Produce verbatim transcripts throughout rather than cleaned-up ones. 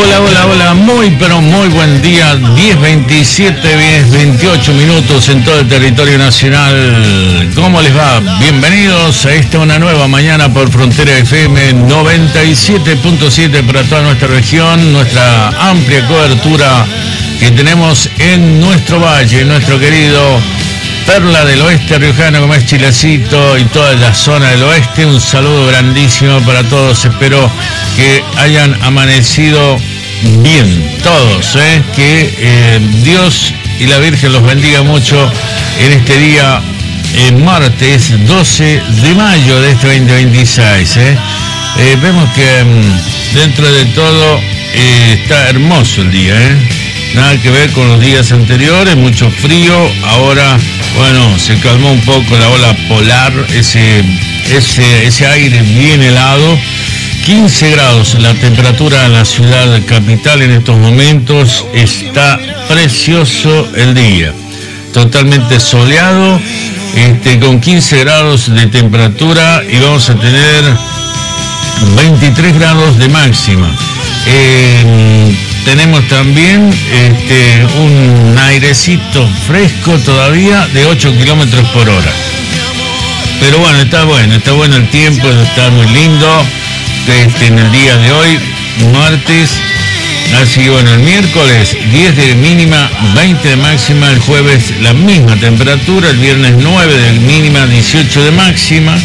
Hola, hola, hola, muy pero muy buen día, diez veintisiete, diez veintiocho minutos en todo el territorio nacional. ¿Cómo les va? Bienvenidos a esta una nueva mañana por Frontera F M noventa y siete punto siete para toda nuestra región, nuestra amplia cobertura que tenemos en nuestro valle, nuestro querido Perla del Oeste riojano como es Chilecito y toda la zona del oeste. Un saludo grandísimo para todos, espero que hayan amanecido bien todos, ¿eh? que eh, Dios y la Virgen los bendiga mucho en este día, eh, martes doce de mayo de este veinte veintiséis. ¿eh? Eh, vemos que mm, dentro de todo eh, está hermoso el día, ¿eh? Nada que ver con los días anteriores, mucho frío. Ahora, bueno, se calmó un poco la ola polar, ese, ese, ese aire bien helado. quince grados la temperatura en la ciudad capital en estos momentos. Está precioso el día, totalmente soleado, este, con quince grados de temperatura, y vamos a tener veintitrés grados de máxima. Eh, tenemos también este, un airecito fresco todavía de ocho kilómetros por hora. Pero bueno, está bueno, está bueno el tiempo, está muy lindo este, en el día de hoy, martes. Así que bueno, el miércoles diez de mínima, veinte de máxima, el jueves la misma temperatura, el viernes nueve de mínima, dieciocho de máxima.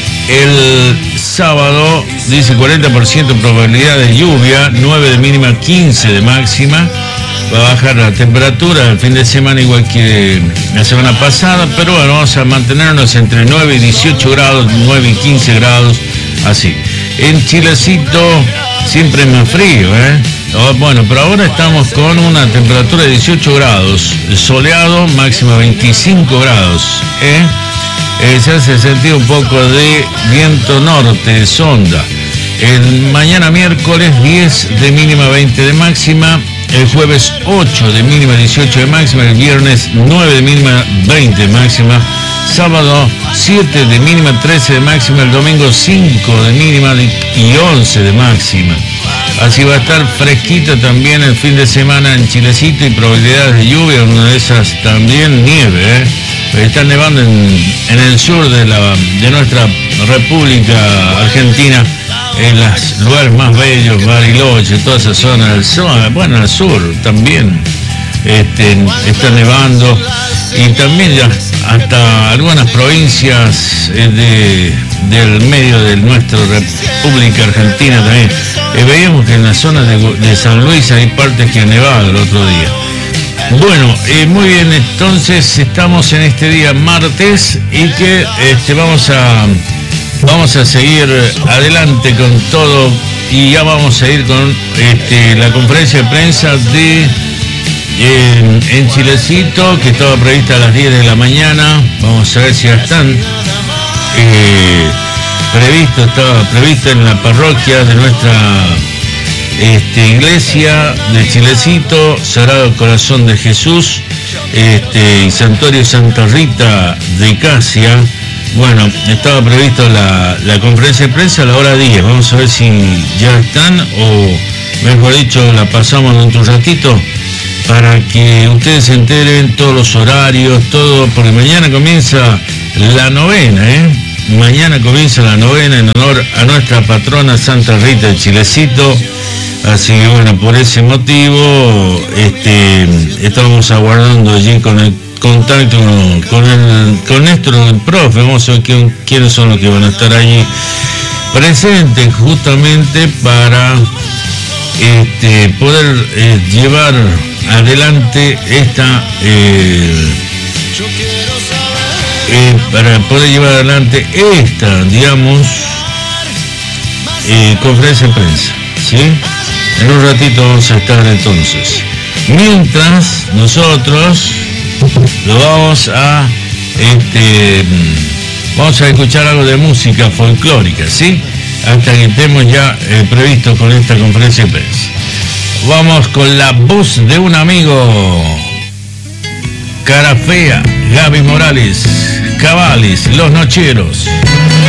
El sábado dice cuarenta por ciento probabilidad de lluvia, nueve de mínima, quince de máxima. Va a bajar la temperatura el fin de semana igual que la semana pasada, pero bueno, vamos a mantenernos entre nueve y dieciocho grados, nueve y quince grados, así. En Chilecito siempre más frío, ¿eh? Bueno, pero ahora estamos con una temperatura de dieciocho grados, soleado, máxima veinticinco grados, ¿eh? Eh, se hace sentir un poco de viento norte, sonda. El mañana miércoles diez de mínima, veinte de máxima. El jueves ocho de mínima, dieciocho de máxima. El viernes nueve de mínima, veinte de máxima. Sábado siete de mínima, trece de máxima. El domingo cinco de mínima y once de máxima. Así va a estar fresquita también el fin de semana en Chilecito y probabilidades de lluvia, una de esas también nieve, ¿eh? Está nevando en, en el sur de, la, de nuestra República Argentina, en los lugares más bellos, Bariloche, toda esa zona del sur, bueno, al sur también este, está nevando, y también ya hasta algunas provincias de, del medio de nuestra República Argentina también. Eh, veíamos que en la zona de, de San Luis hay partes que han nevado el otro día. Bueno, eh, muy bien, entonces estamos en este día martes y que este, vamos a vamos a seguir adelante con todo, y ya vamos a ir con este, la conferencia de prensa de en, en Chilecito, que estaba prevista a las diez de la mañana. Vamos a ver si ya están eh, previsto, estaba prevista en la parroquia de nuestra Este, iglesia de Chilecito, Sagrado Corazón de Jesús, este, y Santuario Santa Rita de Casia. Bueno, estaba previsto la, la conferencia de prensa a la hora diez. Vamos a ver si ya están, o mejor dicho, la pasamos en otro ratito para que ustedes se enteren todos los horarios, todo, porque mañana comienza la novena, ¿eh? Mañana comienza la novena en honor a nuestra patrona Santa Rita de Chilecito. Así que bueno, por ese motivo este, estamos aguardando allí con el contacto con, con, el, con Néstor, el profe. Vamos a ver quién, quiénes son los que van a estar allí presentes justamente para este, poder eh, llevar adelante esta eh, eh, para poder llevar adelante esta, digamos, eh, conferencia de prensa, ¿sí? En un ratito vamos a estar entonces. Mientras nosotros lo vamos a este vamos a escuchar algo de música folclórica, ¿sí? Hasta que estemos ya eh, previstos con esta conferencia de prensa. Vamos con la voz de un amigo. Cara Fea, Gaby Morales, Cabales, Los Nocheros.